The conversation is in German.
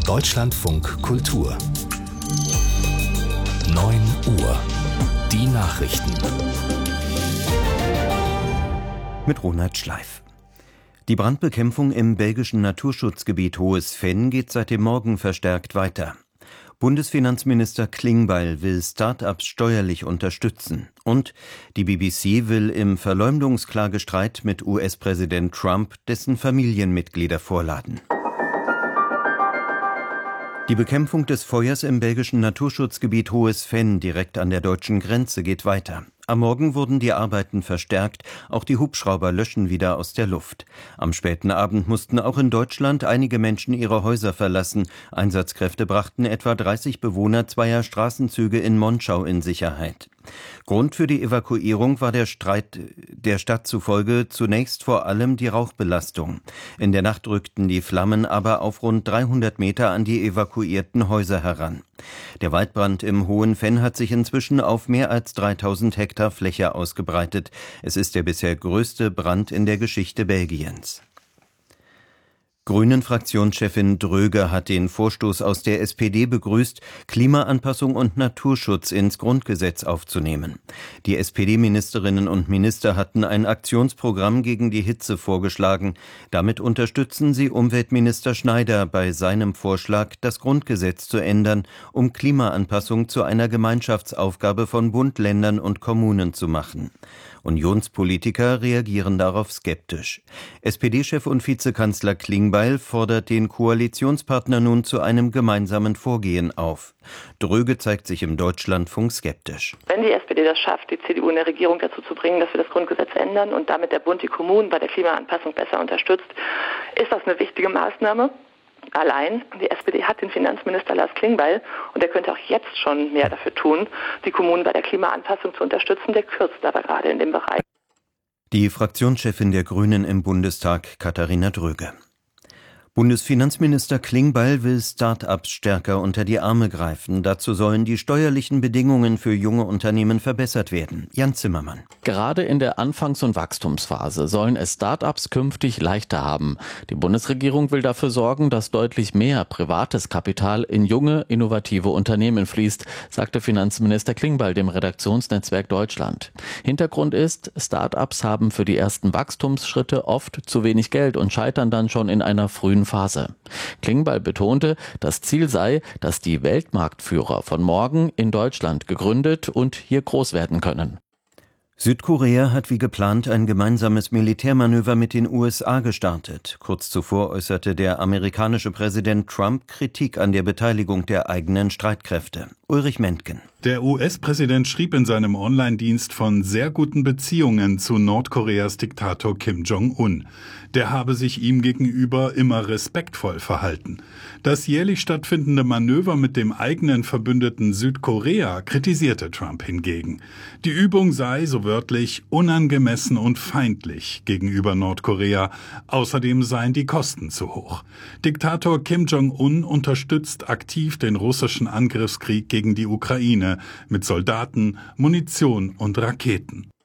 Deutschlandfunk Kultur 9 Uhr. Die Nachrichten. Mit Ronald Schleif. Die Brandbekämpfung im belgischen Naturschutzgebiet Hohes Venn geht seit dem Morgen verstärkt weiter. Bundesfinanzminister Klingbeil will Start-ups steuerlich unterstützen. Und die BBC will im Verleumdungsklagestreit mit US-Präsident Trump dessen Familienmitglieder vorladen. Die Bekämpfung des Feuers im belgischen Naturschutzgebiet Hohes Venn direkt an der deutschen Grenze geht weiter. Am Morgen wurden die Arbeiten verstärkt, auch die Hubschrauber löschen wieder aus der Luft. Am späten Abend mussten auch in Deutschland einige Menschen ihre Häuser verlassen. Einsatzkräfte brachten etwa 30 Bewohner zweier Straßenzüge in Monschau in Sicherheit. Grund für die Evakuierung war der Streit der Stadt zufolge zunächst vor allem die Rauchbelastung. In der Nacht rückten die Flammen aber auf rund 300 Meter an die evakuierten Häuser heran. Der Waldbrand im Hohen Venn hat sich inzwischen auf mehr als 3000 Hektar Fläche ausgebreitet. Es ist der bisher größte Brand in der Geschichte Belgiens. Grünen-Fraktionschefin Dröge hat den Vorstoß aus der SPD begrüßt, Klimaanpassung und Naturschutz ins Grundgesetz aufzunehmen. Die SPD-Ministerinnen und Minister hatten ein Aktionsprogramm gegen die Hitze vorgeschlagen. Damit unterstützen sie Umweltminister Schneider bei seinem Vorschlag, das Grundgesetz zu ändern, um Klimaanpassung zu einer Gemeinschaftsaufgabe von Bund, Ländern und Kommunen zu machen. Unionspolitiker reagieren darauf skeptisch. SPD-Chef und Vizekanzler Klingbeil fordert den Koalitionspartner nun zu einem gemeinsamen Vorgehen auf. Dröge zeigt sich im Deutschlandfunk skeptisch. Wenn die SPD das schafft, die CDU in der Regierung dazu zu bringen, dass wir das Grundgesetz ändern und damit der Bund die Kommunen bei der Klimaanpassung besser unterstützt, ist das eine wichtige Maßnahme. Allein, die SPD hat den Finanzminister Lars Klingbeil und er könnte auch jetzt schon mehr dafür tun, die Kommunen bei der Klimaanpassung zu unterstützen. Der kürzt aber gerade in dem Bereich. Die Fraktionschefin der Grünen im Bundestag, Katharina Dröge. Bundesfinanzminister Klingbeil will Start-ups stärker unter die Arme greifen. Dazu sollen die steuerlichen Bedingungen für junge Unternehmen verbessert werden. Jan Zimmermann. Gerade in der Anfangs- und Wachstumsphase sollen es Start-ups künftig leichter haben. Die Bundesregierung will dafür sorgen, dass deutlich mehr privates Kapital in junge, innovative Unternehmen fließt, sagte Finanzminister Klingbeil dem Redaktionsnetzwerk Deutschland. Hintergrund ist, Start-ups haben für die ersten Wachstumsschritte oft zu wenig Geld und scheitern dann schon in einer frühen Phase. Klingbeil betonte, das Ziel sei, dass die Weltmarktführer von morgen in Deutschland gegründet und hier groß werden können. Südkorea hat wie geplant ein gemeinsames Militärmanöver mit den USA gestartet. Kurz zuvor äußerte der amerikanische Präsident Trump Kritik an der Beteiligung der eigenen Streitkräfte. Ulrich Mentgen. Der US-Präsident schrieb in seinem Online-Dienst von sehr guten Beziehungen zu Nordkoreas Diktator Kim Jong-un. Der habe sich ihm gegenüber immer respektvoll verhalten. Das jährlich stattfindende Manöver mit dem eigenen Verbündeten Südkorea kritisierte Trump hingegen. Die Übung sei, so wörtlich, unangemessen und feindlich gegenüber Nordkorea. Außerdem seien die Kosten zu hoch. Diktator Kim Jong-un unterstützt aktiv den russischen Angriffskrieg gegen die Ukraine mit Soldaten, Munition und Raketen.